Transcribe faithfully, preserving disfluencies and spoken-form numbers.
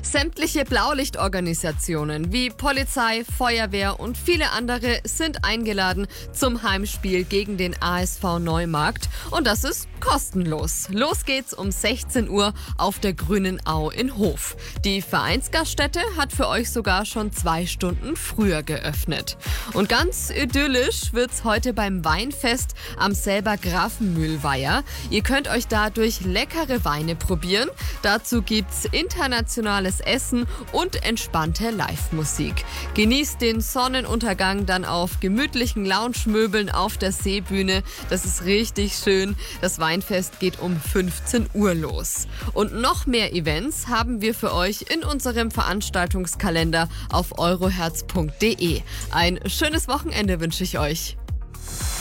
Sämtliche Blaulichtorganisationen wie Polizei, Feuerwehr und viele andere sind eingeladen zum Heimspiel gegen den A S V Neumarkt. Und das ist kostenlos. Los geht's um sechzehn Uhr auf der Grünen Au in Hof. Die Vereinsgaststätte hat für euch sogar schon zwei Stunden früher geöffnet. Und ganz idyllisch wird's heute beim Weinfest am Selber Grafenmühlweiher. Ihr könnt euch da durch leckere Weine probieren. Dazu gibt's internationales Essen und entspannte Live-Musik. Genießt den Sonnenuntergang dann auf gemütlichen Lounge-Möbeln auf der Seebühne. Das ist richtig schön. Das Weinfest geht um fünfzehn Uhr los. Und noch mehr Events haben wir für euch in unserem Veranstaltungskalender auf euroherz punkt de. Ein schönes Wochenende wünsche ich euch.